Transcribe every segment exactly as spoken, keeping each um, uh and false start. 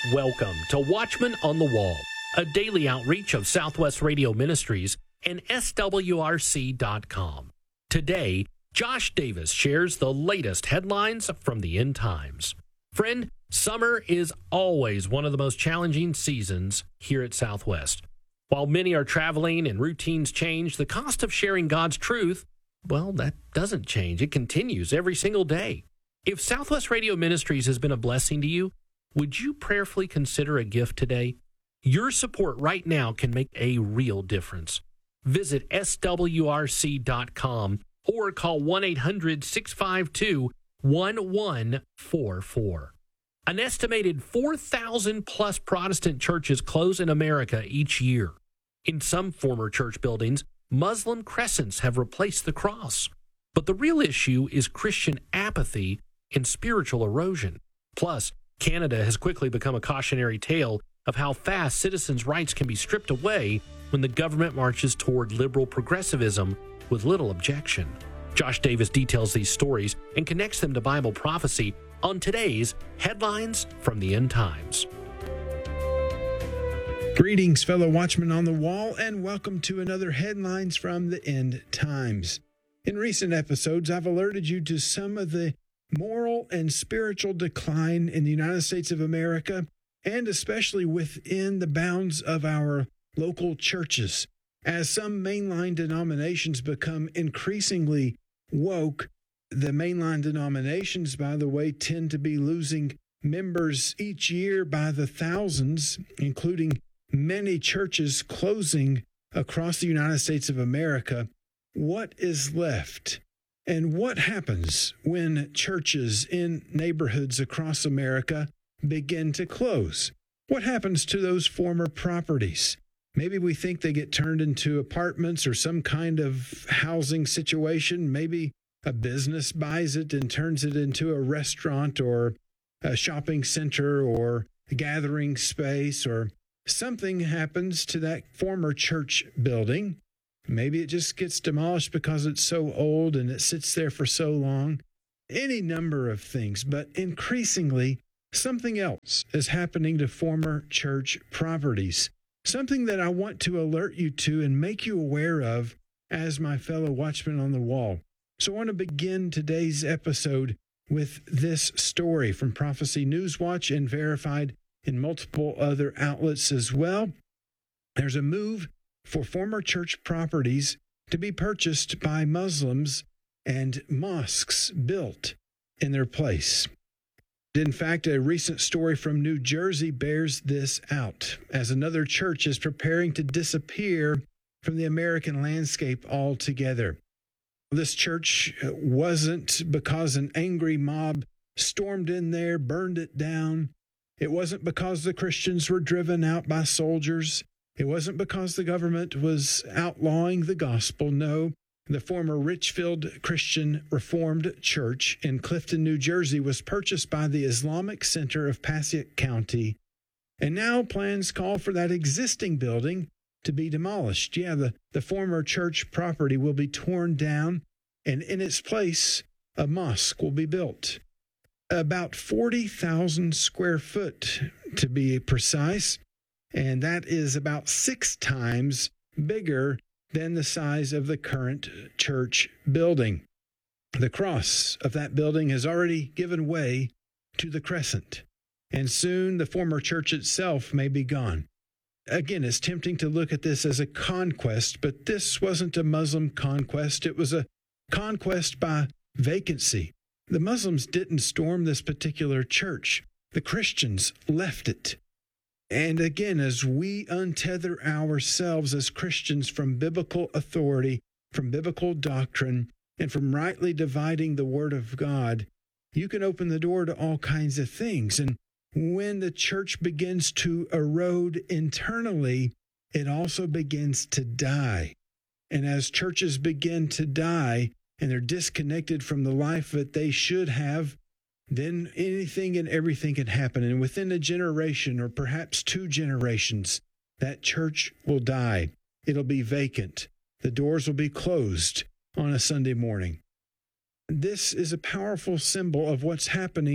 Welcome to Watchman on the Wall, a daily outreach of Southwest Radio Ministries and S W R C dot com. Today, Josh Davis shares the latest headlines from the end times. Friend, summer is always one of the most challenging seasons here at Southwest. While many are traveling and routines change, the cost of sharing God's truth, well, that doesn't change. It continues every single day. If Southwest Radio Ministries has been a blessing to you, would you prayerfully consider a gift today? Your support right now can make a real difference. Visit S W R C dot com or call one eight hundred six five two one one four four. An estimated four thousand plus Protestant churches close in America each year. In some former church buildings, Muslim crescents have replaced the cross. But the real issue is Christian apathy and spiritual erosion. Plus, Canada has quickly become a cautionary tale of how fast citizens' rights can be stripped away when the government marches toward liberal progressivism with little objection. Josh Davis details these stories and connects them to Bible prophecy on today's Headlines from the End Times. Greetings, fellow watchmen on the wall, and welcome to another Headlines from the End Times. In recent episodes, I've alerted you to some of the moral and spiritual decline in the United States of America, and especially within the bounds of our local churches. As some mainline denominations become increasingly woke, the mainline denominations, by the way, tend to be losing members each year by the thousands, including many churches closing across the United States of America. What is left? And what happens when churches in neighborhoods across America begin to close? What happens to those former properties? Maybe we think they get turned into apartments or some kind of housing situation. Maybe a business buys it and turns it into a restaurant or a shopping center or a gathering space, or something happens to that former church building. Maybe it just gets demolished because it's so old and it sits there for so long. Any number of things, but increasingly, something else is happening to former church properties. Something that I want to alert you to and make you aware of as my fellow watchmen on the wall. So I want to begin today's episode with this story from Prophecy Newswatch and verified in multiple other outlets as well. There's a move for former church properties to be purchased by Muslims and mosques built in their place. In fact, a recent story from New Jersey bears this out, as another church is preparing to disappear from the American landscape altogether. This church wasn't because an angry mob stormed in there, burned it down. It wasn't because the Christians were driven out by soldiers. It wasn't because the government was outlawing the gospel. No, the former Richfield Christian Reformed Church in Clifton, New Jersey, was purchased by the Islamic Center of Passaic County, and now plans call for that existing building to be demolished. Yeah, the, the former church property will be torn down, and in its place, a mosque will be built. About forty thousand square foot, to be precise. And that is about six times bigger than the size of the current church building. The cross of that building has already given way to the crescent, and soon the former church itself may be gone. Again, it's tempting to look at this as a conquest, but this wasn't a Muslim conquest. It was a conquest by vacancy. The Muslims didn't storm this particular church. The Christians left it. And again, as we untether ourselves as Christians from biblical authority, from biblical doctrine, and from rightly dividing the Word of God, you can open the door to all kinds of things. And when the church begins to erode internally, it also begins to die. And as churches begin to die and they're disconnected from the life that they should have, then anything and everything can happen. And within a generation or perhaps two generations, that church will die. It'll be vacant. The doors will be closed on a Sunday morning. This is a powerful symbol of what's happening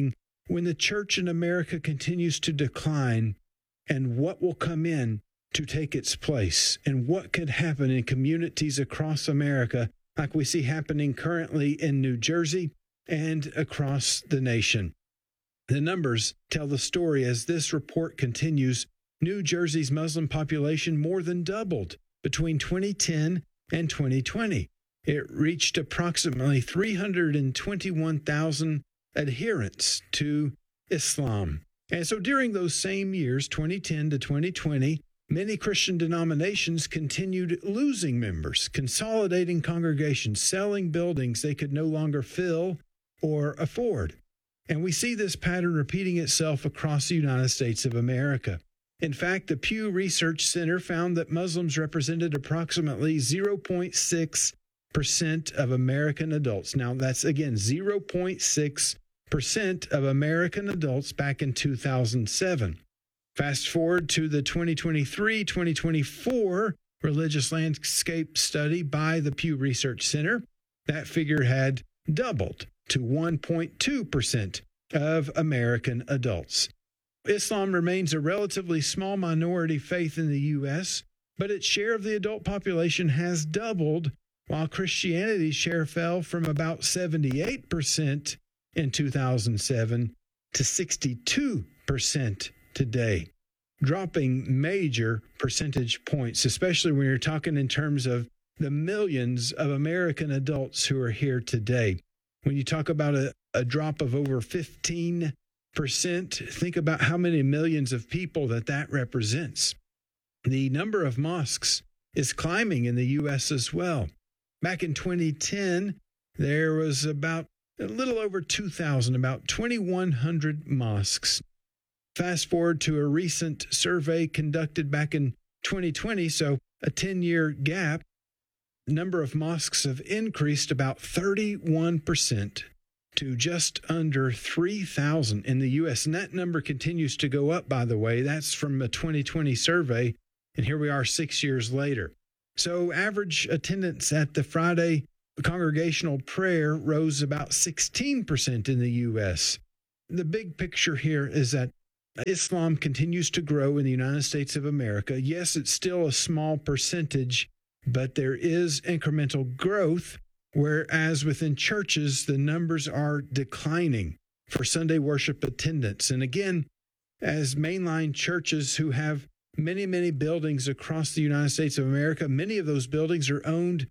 when the church in America continues to decline, and what will come in to take its place, and what could happen in communities across America, like we see happening currently in New Jersey and across the nation. The numbers tell the story. As this report continues, New Jersey's Muslim population more than doubled between twenty ten and twenty twenty. It reached approximately three hundred twenty-one thousand adherents to Islam. And so during those same years, twenty ten to twenty twenty, many Christian denominations continued losing members, consolidating congregations, selling buildings they could no longer fill or afford. And we see this pattern repeating itself across the United States of America. In fact, the Pew Research Center found that Muslims represented approximately zero point six percent of American adults. Now, that's again zero point six percent of American adults back in two thousand seven. Fast forward to the twenty twenty-three twenty twenty-four Religious Landscape Study by the Pew Research Center. That figure had doubled to one point two percent of American adults. Islam remains a relatively small minority faith in the U S, but its share of the adult population has doubled, while Christianity's share fell from about seventy-eight percent in two thousand seven to sixty-two percent today, dropping major percentage points, especially when you're talking in terms of the millions of American adults who are here today. When you talk about a, a drop of over fifteen percent, think about how many millions of people that that represents. The number of mosques is climbing in the U S as well. Back in twenty ten, there was about a little over two thousand, about twenty-one hundred mosques. Fast forward to a recent survey conducted back in twenty twenty, so a ten-year gap, the number of mosques have increased about thirty-one percent to just under three thousand in the U S. And that number continues to go up, by the way. That's from a twenty twenty survey, and here we are six years later. So average attendance at the Friday congregational prayer rose about sixteen percent in the U S. The big picture here is that Islam continues to grow in the United States of America. Yes, it's still a small percentage, but there is incremental growth, whereas within churches, the numbers are declining for Sunday worship attendance. And again, as mainline churches who have many, many buildings across the United States of America, many of those buildings are owned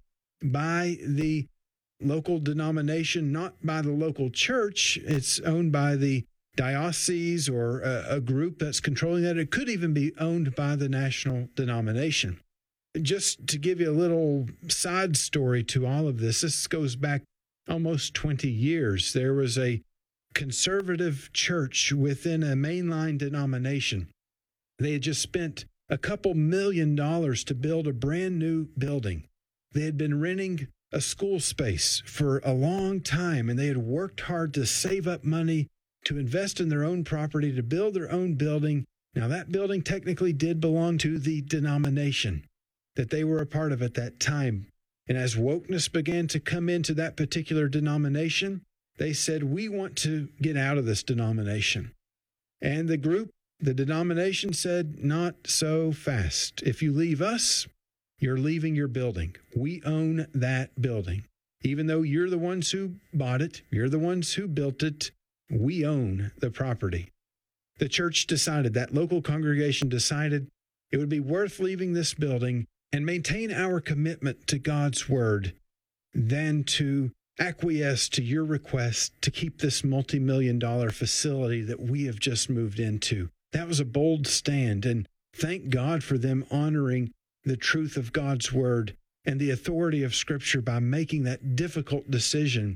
by the local denomination, not by the local church. It's owned by the diocese or a, a group that's controlling that. It could even be owned by the national denomination. Just to give you a little side story to all of this, this goes back almost twenty years. There was a conservative church within a mainline denomination. They had just spent a couple million dollars to build a brand new building. They had been renting a school space for a long time, and they had worked hard to save up money to invest in their own property, to build their own building. Now, that building technically did belong to the denomination that they were a part of at that time. And as wokeness began to come into that particular denomination, they said, we want to get out of this denomination. And the group, the denomination said, not so fast. If you leave us, you're leaving your building. We own that building. Even though you're the ones who bought it, you're the ones who built it, we own the property. The church decided, that local congregation decided, it would be worth leaving this building and maintain our commitment to God's word than to acquiesce to your request to keep this multi-million dollar facility that we have just moved into. That was a bold stand, and thank God for them honoring the truth of God's word and the authority of Scripture by making that difficult decision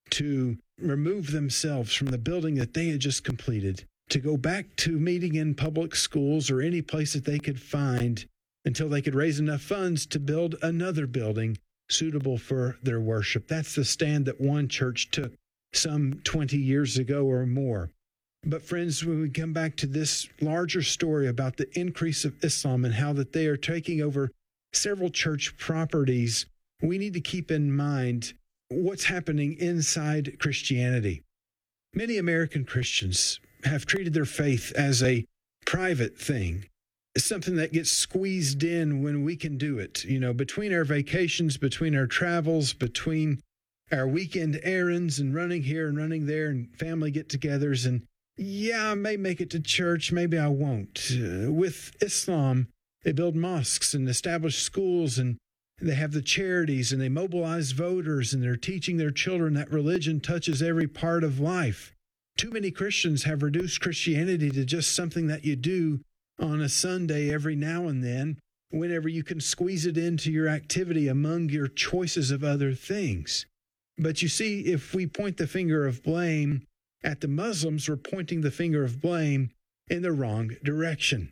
to remove themselves from the building that they had just completed, to go back to meeting in public schools or any place that they could find until they could raise enough funds to build another building suitable for their worship. That's the stand that one church took some twenty years ago or more. But friends, when we come back to this larger story about the increase of Islam and how that they are taking over several church properties, we need to keep in mind what's happening inside Christianity. Many American Christians have treated their faith as a private thing, something that gets squeezed in when we can do it. You know, between our vacations, between our travels, between our weekend errands and running here and running there and family get-togethers. And yeah, I may make it to church, maybe I won't. Uh, with Islam, they build mosques and establish schools, and they have the charities, and they mobilize voters, and they're teaching their children that religion touches every part of life. Too many Christians have reduced Christianity to just something that you do on a Sunday every now and then, whenever you can squeeze it into your activity among your choices of other things. But you see, if we point the finger of blame at the Muslims, we're pointing the finger of blame in the wrong direction.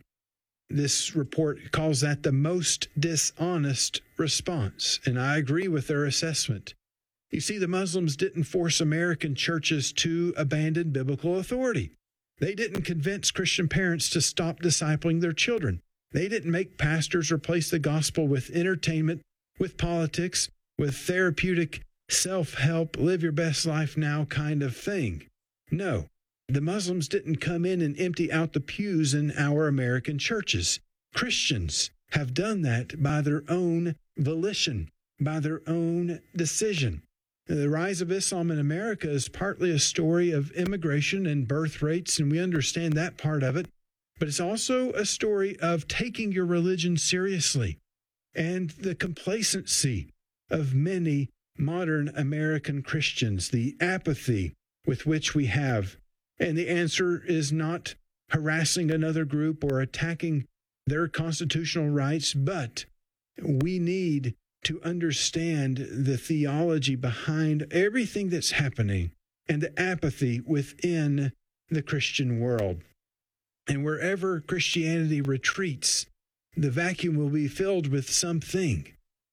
This report calls that the most dishonest response, and I agree with their assessment. You see, the Muslims didn't force American churches to abandon biblical authority. They didn't convince Christian parents to stop discipling their children. They didn't make pastors replace the gospel with entertainment, with politics, with therapeutic self-help, live your best life now kind of thing. No, the Muslims didn't come in and empty out the pews in our American churches. Christians have done that by their own volition, by their own decision. The rise of Islam in America is partly a story of immigration and birth rates, and we understand that part of it. But it's also a story of taking your religion seriously and the complacency of many modern American Christians, the apathy with which we have. And the answer is not harassing another group or attacking their constitutional rights, but we need to understand the theology behind everything that's happening and the apathy within the Christian world. And wherever Christianity retreats, the vacuum will be filled with something.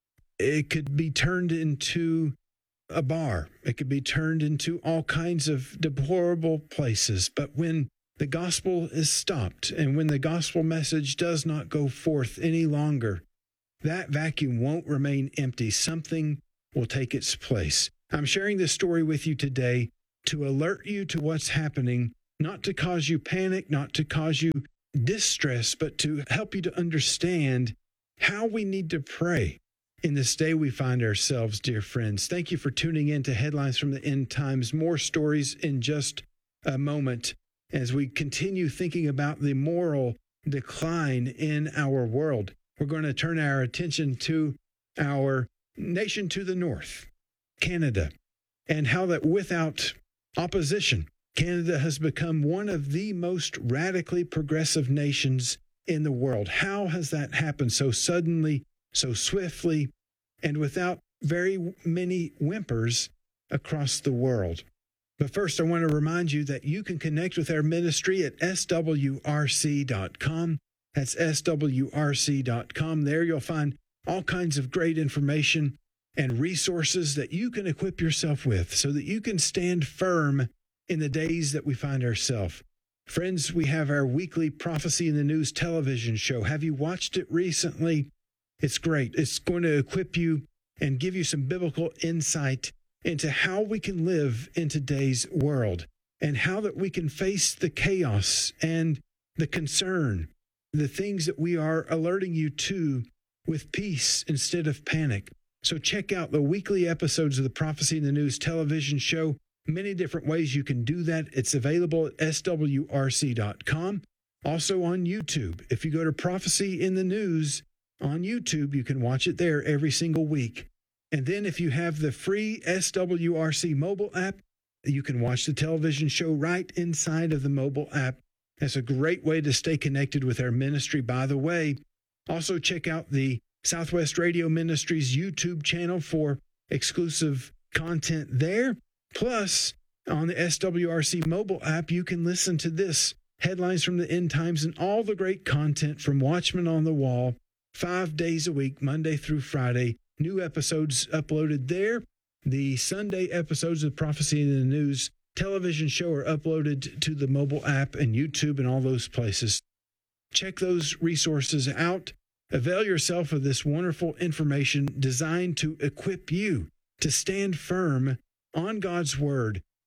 It could be turned into a bar. It could be turned into all kinds of deplorable places. But when the gospel is stopped and when the gospel message does not go forth any longer, that vacuum won't remain empty. Something will take its place. I'm sharing this story with you today to alert you to what's happening, not to cause you panic, not to cause you distress, but to help you to understand how we need to pray in this day we find ourselves, dear friends. Thank you for tuning in to Headlines from the End Times. More stories in just a moment as we continue thinking about the moral decline in our world. We're going to turn our attention to our nation to the north, Canada, and how that without opposition, Canada has become one of the most radically progressive nations in the world. How has that happened so suddenly, so swiftly, and without very many whimpers across the world? But first, I want to remind you that you can connect with our ministry at S W R C dot com. That's S W R C dot com. There you'll find all kinds of great information and resources that you can equip yourself with so that you can stand firm in the days that we find ourselves. Friends, we have our weekly Prophecy in the News television show. Have you watched it recently? It's great. It's going to equip you and give you some biblical insight into how we can live in today's world and how that we can face the chaos and the concern, the things that we are alerting you to with peace instead of panic. So check out the weekly episodes of the Prophecy in the News television show. Many different ways you can do that. It's available at S W R C dot com. Also on YouTube. If you go to Prophecy in the News on YouTube, you can watch it there every single week. And then if you have the free S W R C mobile app, you can watch the television show right inside of the mobile app. That's a great way to stay connected with our ministry. By the way, also check out the Southwest Radio Ministries YouTube channel for exclusive content there. Plus, on the S W R C mobile app, you can listen to this, Headlines from the End Times, and all the great content from Watchmen on the Wall, five days a week, Monday through Friday. New episodes uploaded there. The Sunday episodes of Prophecy in the News television show are uploaded to the mobile app and YouTube and all those places. Check those resources out. Avail yourself of this wonderful information designed to equip you to stand firm on God's Word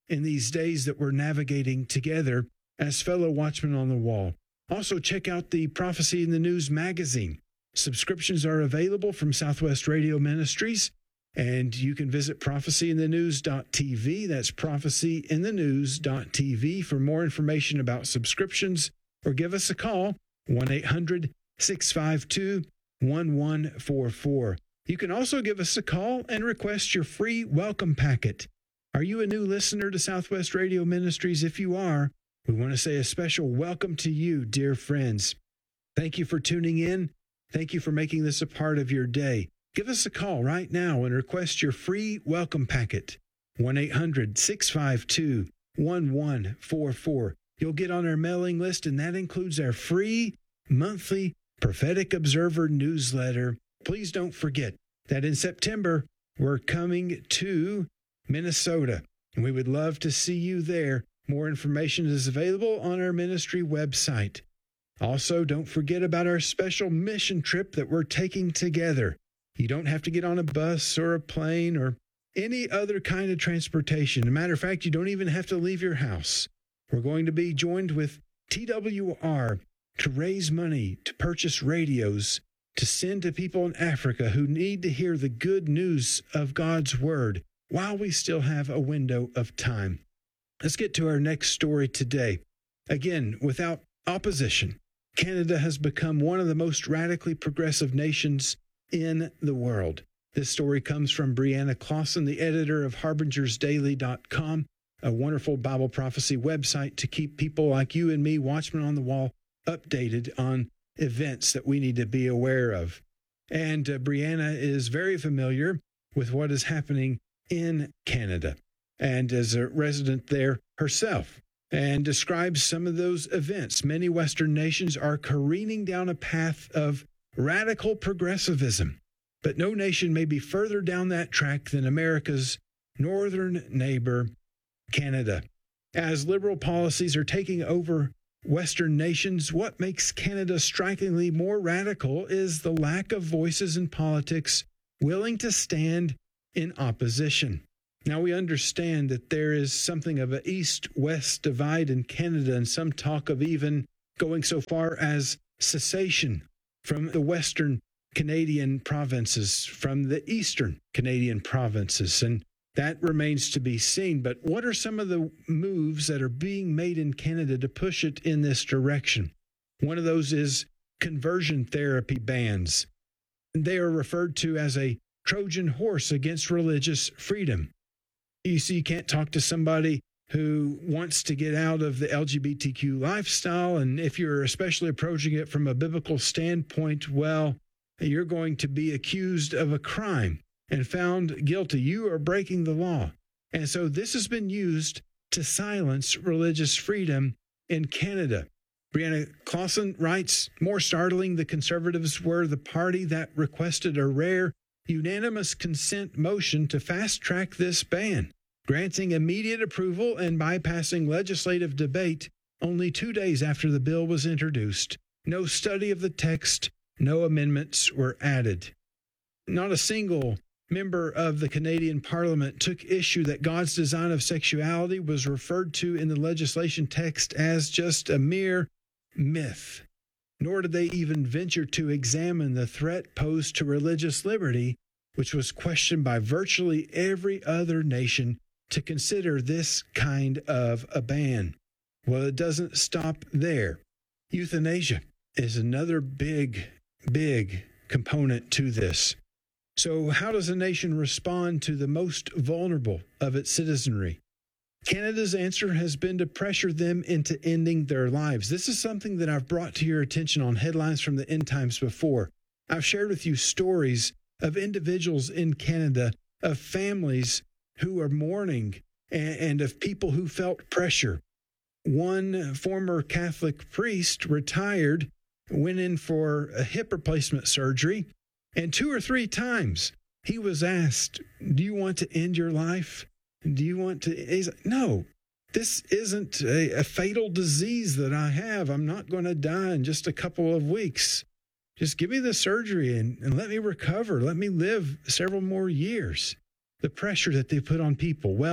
in these days that we're navigating together as fellow watchmen on the wall. Also, check out the Prophecy in the News magazine. Subscriptions are available from Southwest Radio Ministries, and you can visit prophecy in the news dot t v. That's prophecy in the news dot t v for more information about subscriptions, or give us a call, one eight hundred six five two one one four four. You can also give us a call and request your free welcome packet. Are you a new listener to Southwest Radio Ministries? If you are, we want to say a special welcome to you, dear friends. Thank you for tuning in. Thank you for making this a part of your day. Give us a call right now and request your free welcome packet, one eight hundred six five two one one four four. You'll get on our mailing list, and that includes our free monthly Prophetic Observer newsletter. Please don't forget that in September, we're coming to Minnesota, and we would love to see you there. More information is available on our ministry website. Also, don't forget about our special mission trip that we're taking together. You don't have to get on a bus or a plane or any other kind of transportation. As a matter of fact, you don't even have to leave your house. We're going to be joined with T W R to raise money to purchase radios to send to people in Africa who need to hear the good news of God's Word while we still have a window of time. Let's get to our next story today. Again, without opposition, Canada has become one of the most radically progressive nations in the world. This story comes from Brianna Clausen, the editor of harbingers daily dot com, a wonderful Bible prophecy website to keep people like you and me, watchmen on the wall, updated on events that we need to be aware of. And uh, Brianna is very familiar with what is happening in Canada and is a resident there herself, and describes some of those events. Many Western nations are careening down a path of radical progressivism, but no nation may be further down that track than America's northern neighbor, Canada. As liberal policies are taking over Western nations, what makes Canada strikingly more radical is the lack of voices in politics willing to stand in opposition. Now, we understand that there is something of an east-west divide in Canada, and some talk of even going so far as secession from the Western Canadian provinces, from the Eastern Canadian provinces, and that remains to be seen. But what are some of the moves that are being made in Canada to push it in this direction? One of those is conversion therapy bans. They are referred to as a Trojan horse against religious freedom. You see, you can't talk to somebody who wants to get out of the L G B T Q lifestyle, and if you're especially approaching it from a biblical standpoint, well, you're going to be accused of a crime and found guilty. You are breaking the law. And so this has been used to silence religious freedom in Canada. Brianna Clausen writes, more startling, the Conservatives were the party that requested a rare, unanimous consent motion to fast-track this ban, granting immediate approval and bypassing legislative debate only two days after the bill was introduced. No study of the text, no amendments were added. Not a single member of the Canadian Parliament took issue that God's design of sexuality was referred to in the legislation text as just a mere myth. Nor did they even venture to examine the threat posed to religious liberty, which was questioned by virtually every other nation to consider this kind of a ban. Well, it doesn't stop there. Euthanasia is another big, big component to this. So how does a nation respond to the most vulnerable of its citizenry? Canada's answer has been to pressure them into ending their lives. This is something that I've brought to your attention on Headlines from the End Times before. I've shared with you stories of individuals in Canada, of families who are mourning, and of people who felt pressure. One former Catholic priest retired, went in for a hip replacement surgery, and two or three times he was asked, do you want to end your life? Do you want to? He's like, no, this isn't a, a fatal disease that I have. I'm not going to die in just a couple of weeks. Just give me the surgery and, and let me recover. Let me live several more years. The pressure that they put on people. Well,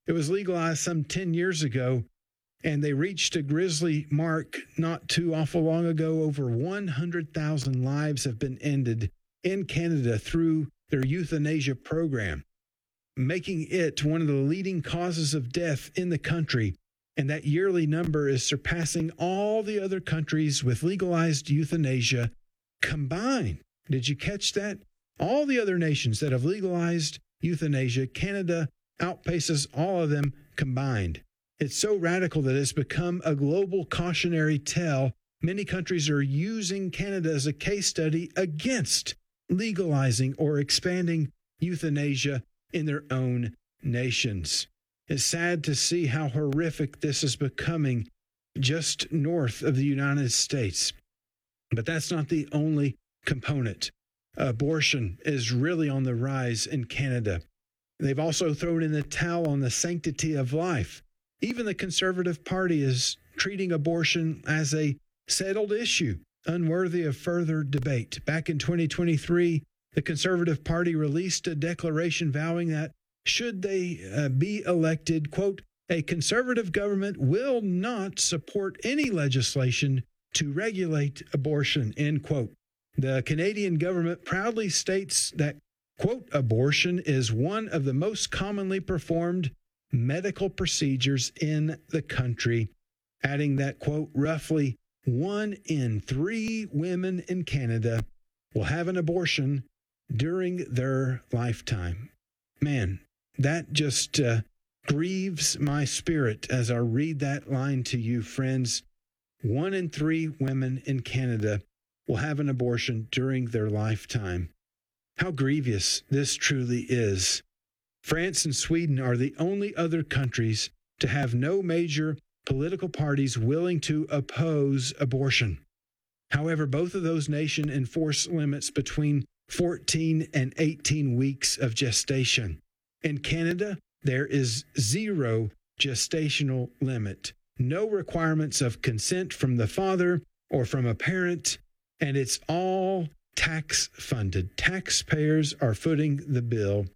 It was legalized some ten years ago, and they reached a grisly mark not too awful long ago. Over one hundred thousand lives have been ended in Canada through their euthanasia program, making it one of the leading causes of death in the country. And that yearly number is surpassing all the other countries with legalized euthanasia combined. Did you catch that? All the other nations that have legalized euthanasia, Canada outpaces all of them combined. It's so radical that it's become a global cautionary tale. Many countries are using Canada as a case study against legalizing or expanding euthanasia in their own nations. It's sad to see how horrific this is becoming just north of the United States. But that's not the only component. Abortion is really on the rise in Canada. They've also thrown in the towel on the sanctity of life. Even the Conservative Party is treating abortion as a settled issue, unworthy of further debate. Back in twenty twenty-three, the Conservative Party released a declaration vowing that should they uh, be elected, quote, a conservative government will not support any legislation to regulate abortion, end quote. The Canadian government proudly states that, quote, abortion is one of the most commonly performed medical procedures in the country, adding that, quote, roughly one in three women in Canada will have an abortion during their lifetime. Man, that just uh, grieves my spirit as I read that line to you, friends. One in three women in Canada will have an abortion during their lifetime. How grievous this truly is. France and Sweden are the only other countries to have no major political parties willing to oppose abortion. However, both of those nations enforce limits between fourteen and eighteen weeks of gestation. In Canada, there is zero gestational limit, no requirements of consent from the father or from a parent, and it's all tax funded. Taxpayers are footing the bill.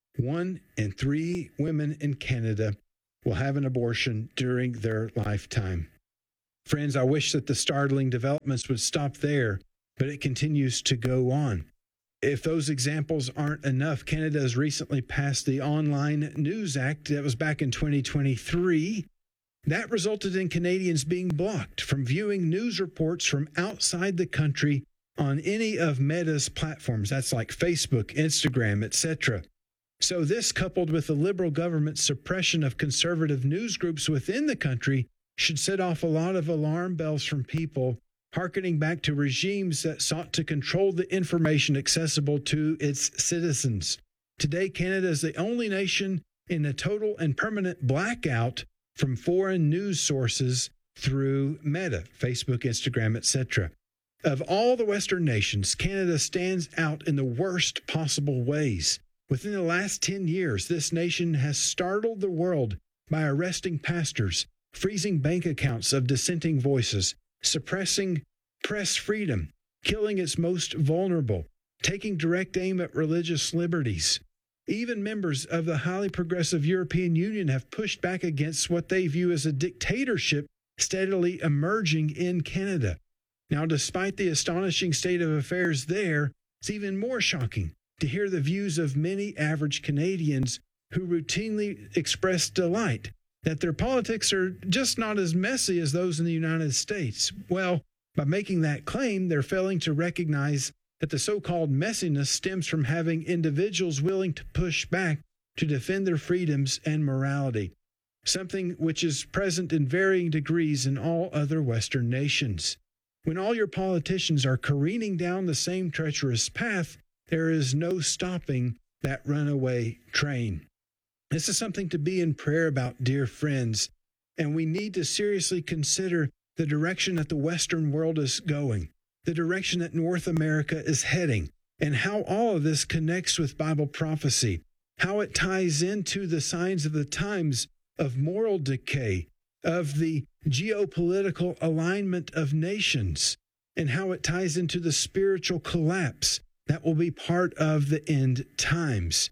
One in three women in Canada will have an abortion during their lifetime. Friends, I wish that the startling developments would stop there, but it continues to go on. If those examples aren't enough, Canada has recently passed the Online News Act that was back in twenty twenty-three. That resulted in Canadians being blocked from viewing news reports from outside the country on any of Meta's platforms. That's like Facebook, Instagram, et cetera. So this, coupled with the Liberal government's suppression of conservative news groups within the country, should set off a lot of alarm bells from people, hearkening back to regimes that sought to control the information accessible to its citizens. Today, Canada is the only nation in a total and permanent blackout from foreign news sources through Meta, Facebook, Instagram, et cetera. Of all the Western nations, Canada stands out in the worst possible ways. Within the last ten years, this nation has startled the world by arresting pastors, freezing bank accounts of dissenting voices, suppressing press freedom, killing its most vulnerable, taking direct aim at religious liberties. Even members of the highly progressive European Union have pushed back against what they view as a dictatorship steadily emerging in Canada. Now, despite the astonishing state of affairs there, it's even more shocking to hear the views of many average Canadians who routinely express delight that their politics are just not as messy as those in the United States. Well, by making that claim, they're failing to recognize that the so-called messiness stems from having individuals willing to push back to defend their freedoms and morality, something which is present in varying degrees in all other Western nations. When all your politicians are careening down the same treacherous path, there is no stopping that runaway train. This is something to be in prayer about, dear friends, and we need to seriously consider the direction that the Western world is going, the direction that North America is heading, and how all of this connects with Bible prophecy, how it ties into the signs of the times of moral decay, of the geopolitical alignment of nations, and how it ties into the spiritual collapse that will be part of the end times.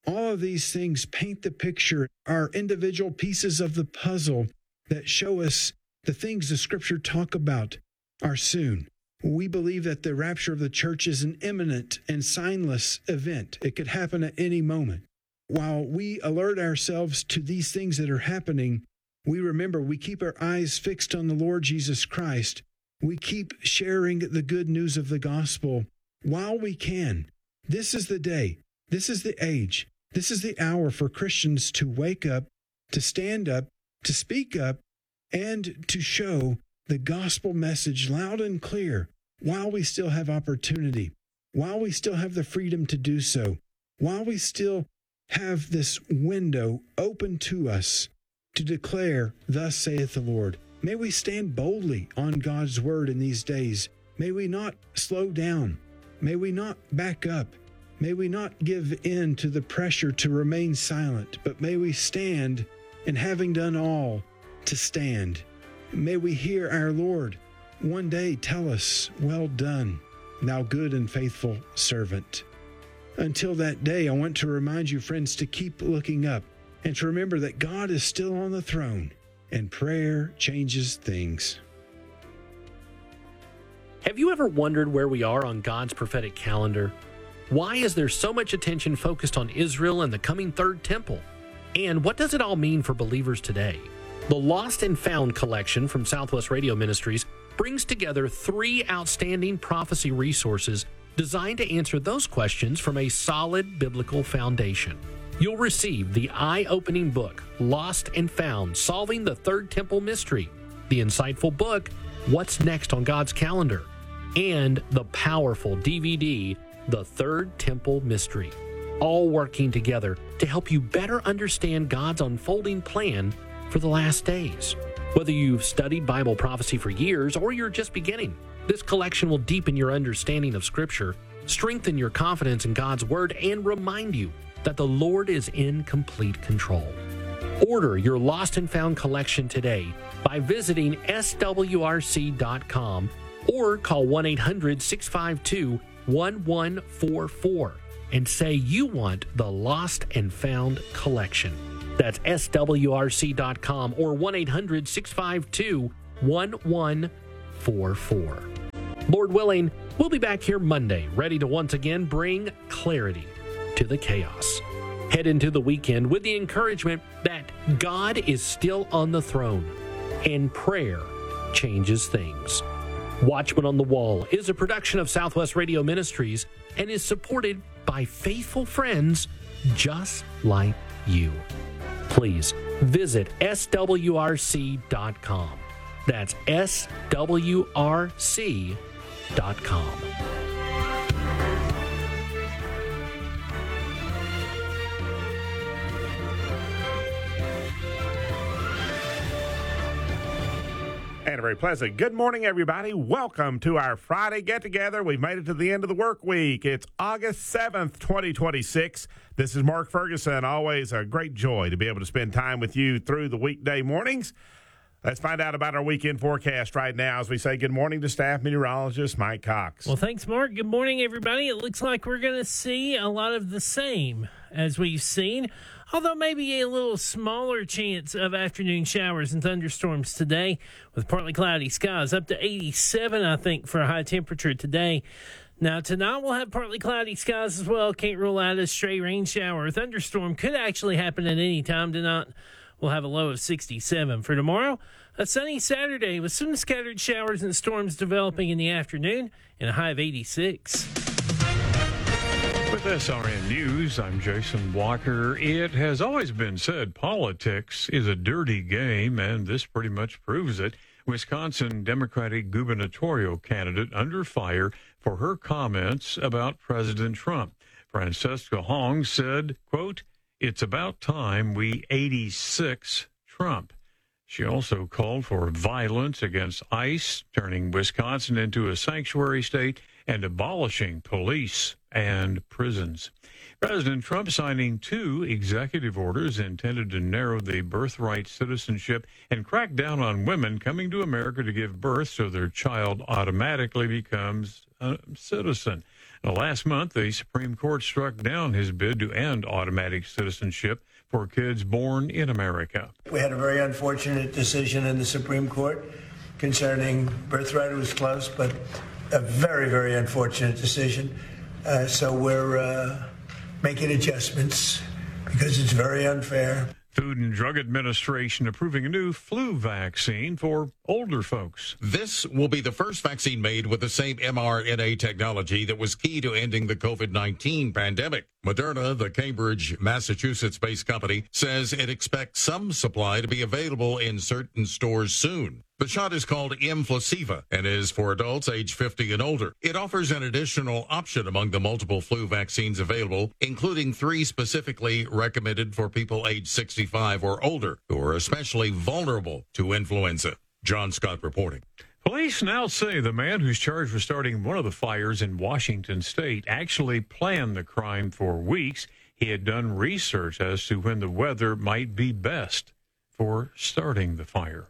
All of these things paint the picture, are individual pieces of the puzzle that show us the things the Scripture talk about are soon. We believe that the rapture of the church is an imminent and signless event. It could happen at any moment. While we alert ourselves to these things that are happening, we remember we keep our eyes fixed on the Lord Jesus Christ. We keep sharing the good news of the gospel while we can. This is the day. This is the age. This is the hour for Christians to wake up, to stand up, to speak up, and to show the gospel message loud and clear while we still have opportunity, while we still have the freedom to do so, while we still have this window open to us to declare, "Thus saith the Lord." May we stand boldly on God's word in these days. May we not slow down. May we not back up. May we not give in to the pressure to remain silent, but may we stand, and having done all, to stand. May we hear our Lord one day tell us, "Well done, thou good and faithful servant." Until that day, I want to remind you, friends, to keep looking up and to remember that God is still on the throne and prayer changes things. Have you ever wondered where we are on God's prophetic calendar? Why is there so much attention focused on Israel and the coming third temple? And what does it all mean for believers today? The Lost and Found collection from Southwest Radio Ministries brings together three outstanding prophecy resources designed to answer those questions from a solid biblical foundation. You'll receive the eye-opening book, Lost and Found, Solving the Third Temple Mystery, the insightful book, What's Next on God's Calendar, and the powerful D V D, The Third Temple Mystery, all working together to help you better understand God's unfolding plan for the last days. Whether you've studied Bible prophecy for years or you're just beginning, this collection will deepen your understanding of Scripture, strengthen your confidence in God's Word, and remind you that the Lord is in complete control. Order your Lost and Found collection today by visiting S W R C dot com or call one eight hundred six five two one one four four and say you want the Lost and Found collection. That's S W R C dot com or one eight hundred six five two one one four four. Lord willing, we'll be back here Monday, ready to once again bring clarity to the chaos. Head into the weekend with the encouragement that God is still on the throne and prayer changes things. Watchman on the Wall is a production of Southwest Radio Ministries and is supported by faithful friends just like you. Please visit S W R C dot com. That's S W R C dot com. And a very pleasant good morning, everybody. Welcome to our Friday get-together. We've made it to the end of the work week. It's August seventh, twenty twenty-six. This is Mark Ferguson. Always a great joy to be able to spend time with you through the weekday mornings. Let's find out about our weekend forecast right now as we say good morning to staff meteorologist Mike Cox. Well, thanks, Mark. Good morning, everybody. It looks like we're going to see a lot of the same as we've seen, although maybe a little smaller chance of afternoon showers and thunderstorms today with partly cloudy skies. Up to eighty-seven, I think, for a high temperature today. Now, tonight we'll have partly cloudy skies as well. Can't rule out a stray rain shower or thunderstorm. Could actually happen at any time tonight. We'll have a low of sixty-seven. For tomorrow, a sunny Saturday with some scattered showers and storms developing in the afternoon and a high of eighty-six. With S R N News, I'm Jason Walker. It has always been said politics is a dirty game, and this pretty much proves it. Wisconsin Democratic gubernatorial candidate under fire for her comments about President Trump. Francesca Hong said, quote, "It's about time we eighty-six Trump." She also called for violence against ICE, turning Wisconsin into a sanctuary state, and abolishing police and prisons. President Trump signing two executive orders intended to narrow the birthright citizenship and crack down on women coming to America to give birth so their child automatically becomes a citizen. Now, last month, the Supreme Court struck down his bid to end automatic citizenship for kids born in America. We had a very unfortunate decision in the Supreme Court concerning birthright. It was close, but a very, very unfortunate decision. Uh, so we're uh, making adjustments because it's very unfair. Food and Drug Administration approving a new flu vaccine for older folks. This will be the first vaccine made with the same mRNA technology that was key to ending the COVID nineteen pandemic. Moderna, the Cambridge, Massachusetts-based company, says it expects some supply to be available in certain stores soon. The shot is called Mflaceva and is for adults age fifty and older. It offers an additional option among the multiple flu vaccines available, including three specifically recommended for people age sixty-five or older who are especially vulnerable to influenza. John Scott reporting. Police now say the man who's charged with starting one of the fires in Washington state actually planned the crime for weeks. He had done research as to when the weather might be best for starting the fire.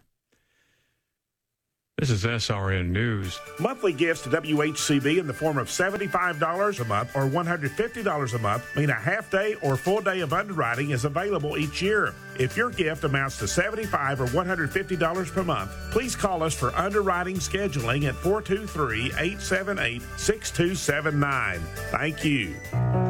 This is S R N News. Monthly gifts to W H C B in the form of seventy-five dollars a month or one hundred fifty dollars a month mean a half day or full day of underwriting is available each year. If your gift amounts to seventy-five dollars or one hundred fifty dollars per month, please call us for underwriting scheduling at four two three, eight seven eight, six two seven nine. Thank you.